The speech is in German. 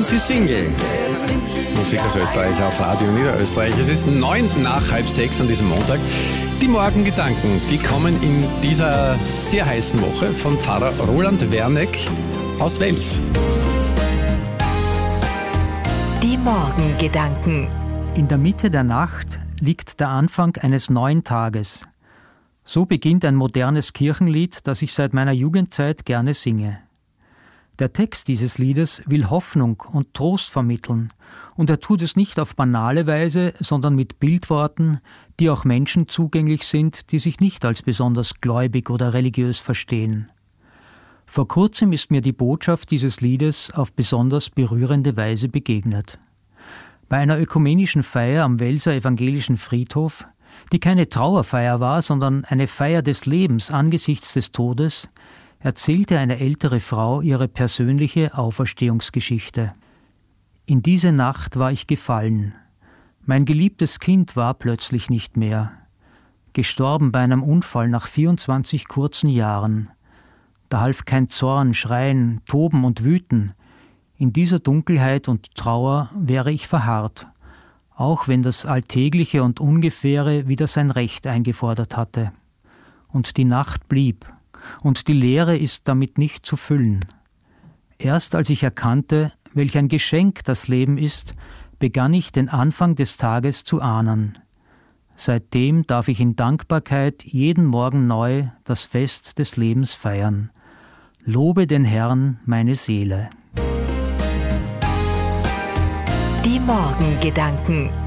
sind Sie Single? Musik aus Österreich auf Radio Niederösterreich. Es ist 6:09 an diesem Montag. Die Morgengedanken, die kommen in dieser sehr heißen Woche von Pfarrer Roland Werneck aus Wels. Die Morgengedanken. In der Mitte der Nacht liegt der Anfang eines neuen Tages. So beginnt ein modernes Kirchenlied, das ich seit meiner Jugendzeit gerne singe. Der Text dieses Liedes will Hoffnung und Trost vermitteln, und er tut es nicht auf banale Weise, sondern mit Bildworten, die auch Menschen zugänglich sind, die sich nicht als besonders gläubig oder religiös verstehen. Vor kurzem ist mir die Botschaft dieses Liedes auf besonders berührende Weise begegnet. Bei einer ökumenischen Feier am Welser Evangelischen Friedhof, die keine Trauerfeier war, sondern eine Feier des Lebens angesichts des Todes, erzählte eine ältere Frau ihre persönliche Auferstehungsgeschichte. In diese Nacht war ich gefallen. Mein geliebtes Kind war plötzlich nicht mehr. Gestorben bei einem Unfall nach 24 kurzen Jahren. Da half kein Zorn, Schreien, Toben und Wüten. In dieser Dunkelheit und Trauer wäre ich verharrt, auch wenn das Alltägliche und Ungefähre wieder sein Recht eingefordert hatte. Und die Nacht blieb, und die Leere ist damit nicht zu füllen. Erst als ich erkannte, welch ein Geschenk das Leben ist, begann ich den Anfang des Tages zu ahnen. Seitdem darf ich in Dankbarkeit jeden Morgen neu das Fest des Lebens feiern. Lobe den Herrn, meine Seele. Die Morgengedanken.